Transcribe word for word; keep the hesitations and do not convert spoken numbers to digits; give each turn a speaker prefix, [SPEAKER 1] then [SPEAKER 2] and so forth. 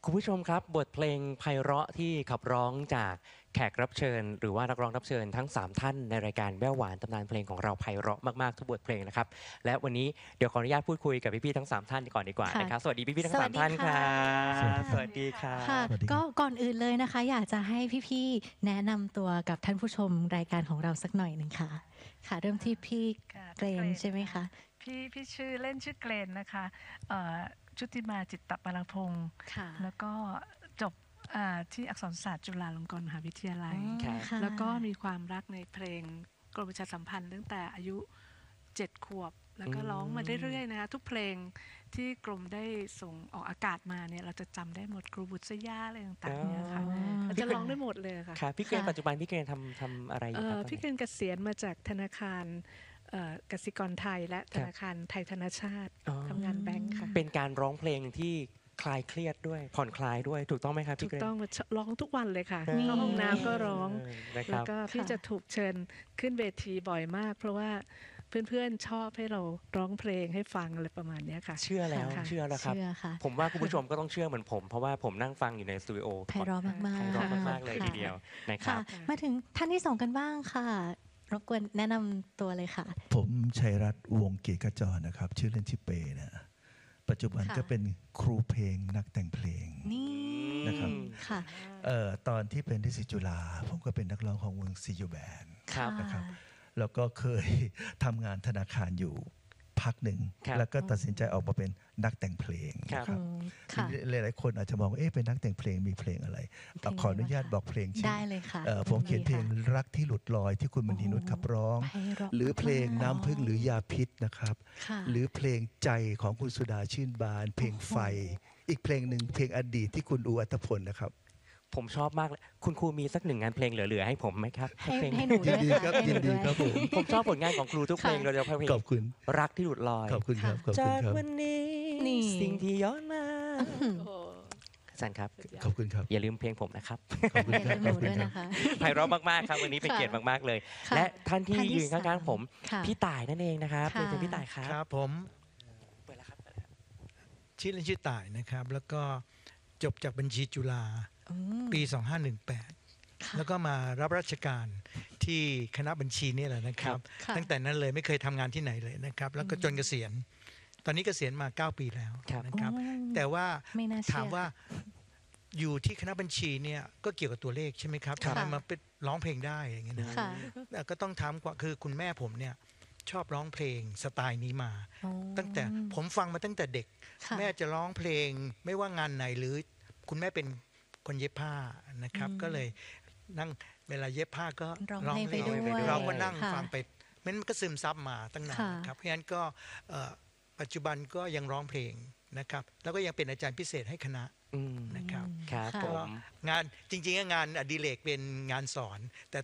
[SPEAKER 1] คุณผู้ชมครับบทเพลงไพเราะที่ขับร้องจากแขกรับเชิญหรือว่านักร้องรับเชิญทั้งสามท่านในรายการแว่วหวานตำนานเพลงของเราไพเราะมากๆทุกบทเพลงนะครับและวันนี้เดี๋ยวขออนุญาตพูดคุยกับพี่ๆทั้งสามท่านก่อนดีกว่านะครับสวัสดีพี่ๆทั้งสามท่านครับสวัสดีค่ะ
[SPEAKER 2] ก็ก่อนอื่นเลยนะคะอยากจะให้พี่ๆแนะนำตัวกับท่านผู้ชมรายการของเราสักหน่อยหนึ่งค่ะค่ะเริ่มที่พี่เกรนใช่ไหมคะ
[SPEAKER 3] พี่พี่ชื่อเล่นชื่อเกรนนะคะชุติมาจิตตปรพงศ์แล้วก็จบที่อักษรศาสตร์จุฬาลงกรณ์มหาวิทยาลัยแล้วก็มีความรักในเพลงกรมประชาสัมพันธ์ตั้งแต่อายุเจ็ดขวบแล้วก็ร้องมาเรื่อยๆนะคะทุกเพลงที่กรมได้ส่งออกอากาศมาเนี่ยเราจะจำได้หมดครูบุษยาอะไรต่างๆเนี่ยค่ะเราจะร้องได้หมดเลยค่ะ
[SPEAKER 1] ค่ะพี่เกรนปัจจุบันพี่เกรนทำทำอะไรอยู่ครับ
[SPEAKER 3] พี่เกรนเกษียณมาจากธนาคารกสิกรไทยและธนาคารไทยธนชาติทำงานแบงค์ค่ะ
[SPEAKER 1] เป็นการร้องเพลงที่คลายเครียดด้วยผ่อนคลายด้วยถูกต้องไหมครับพี่เกรน
[SPEAKER 3] ถูกต้องร้องทุกวันเลยค่ะเข้าห้องน้ำก็ร้องแล้วก็พี่จะถูกเชิญขึ้นเวทีบ่อยมากเพราะว่าเพื่อนๆชอบให้เราร้องเพลงให้ฟังอะไรประมาณนี้ค่ะ
[SPEAKER 1] เชื่อแล้วเชื่อแล้วครับผมว่าคุณผู้ชมก็ต้องเชื่อเหมือนผมเพราะว่าผมนั่งฟังอยู่ในสตูดิโอ
[SPEAKER 2] ไพเราะมากๆไพ
[SPEAKER 1] เราะมากๆเลยทีเดียวนะครับ
[SPEAKER 2] มาถึงท่านที่สองกันบ้างค่ะรบกวนแนะนำตัวเลยค่ะ
[SPEAKER 4] ผมชัยรัตน์วงศ์เกียรติขจรนะครับชื่อเล่นชื่อเปนะปัจจุบันก็เป็นครูเพลงนักแต่งเพลงนะครับตอนที่เป็นนิสิตจุฬาผมก็เป็นนักร้องของวงซียูแบนนะครับแล้วก็เคยทำงานธนาคารอยู่พักหนึ่งแล้วก็ตัดสินใจออกมาเป็นนักแต่งเพลงนะครับหลายๆคนอาจจะมองว่าเอ๊ะเป็นนักแต่งเพลงมีเพลงอะไรขออนุญาตบอกเพลง
[SPEAKER 2] ได้เลยค่ะ
[SPEAKER 4] ผมเขียนเพลงรักที่หลุดลอยที่คุณมณีนุชขับร้องหรือเพลงน้ำพึ่งหรือยาพิษนะครับหรือเพลงใจของคุณสุดาชื่นบานเพลงไฟอีกเพลงหนึ่งเพลงอดีตที่คุณอูอัตพลนะครับ
[SPEAKER 1] ผมชอบมากเลยคุณครูมีสักหนึ่งงานเพลงเหลือๆให้ผมไหมครับ
[SPEAKER 2] ให้หนู
[SPEAKER 4] ยินดีครับยินดีครับผม
[SPEAKER 1] ผมชอบผลงานของครูทุกเพลงโดยเฉพาะเพลง
[SPEAKER 4] ขอบคุณ
[SPEAKER 1] รักที่หลุดลอย
[SPEAKER 4] ขอบคุณครับ
[SPEAKER 1] จากวันนี้สิ่งที่ย้อนมาสันครับ
[SPEAKER 4] ขอบคุณครับ
[SPEAKER 1] อย่าลืมเพลงผมนะครับ
[SPEAKER 4] ขอบคุณครับ
[SPEAKER 2] ขอบคุณนะคะ
[SPEAKER 1] ไพเราะมากๆครับวันนี้เป็นเกียรติมากๆเลยและท่านที่ยืนข้างๆผมพี่ต่ายนั่นเองนะครับเป็นพี่ต่ายครับ
[SPEAKER 5] ครับผมเปิดแล้วครับชื่อเล่นชื่อต่ายนะครับแล้วก็จบจากบัญชีจุฬาปีสองพันห้าร้อยสิบแปดแล้วก็มารับราชการที่คณะบัญชีนี่แหละนะครับตั้งแต่นั้นเลยไม่เคยทำงานที่ไหนเลยนะครับแล้วก็จนเกษียณตอนนี้เกษียณมาเก้าปีแล้วนะครับแต่ว่าถามว่าอยู่ที่คณะบัญชีเนี่ยก็เกี่ยวกับตัวเลขใช่ไหมครับทำไมมาเป็นร้องเพลงได้อย่างเงี้ยนะก็ต้องถามกว่าคือคุณแม่ผมเนี่ยชอบร้องเพลงสไตล์นี้มาตั้งแต่ผมฟังมาตั้งแต่เด็กแม่จะร้องเพลงไม่ว่างานไหนหรือคุณแม่เป็นคนเย็บผ้านะครับก็เลยนั่งเวลาเย็บผ้าก็
[SPEAKER 2] ร้องเพลงไปด้วย
[SPEAKER 5] เราก็นั่งฟังไปมันก็ซึมซับมาตั้งนานครับเพราะฉะนั้นก็ปัจจุบันก็ยังร้องเพลงนะครับแล้วก็ยังเป็นอาจารย์พิเศษให้คณะนะครับ
[SPEAKER 1] ครับผม
[SPEAKER 5] งานจริงๆงานอดิเรกเป็นงานสอนแต่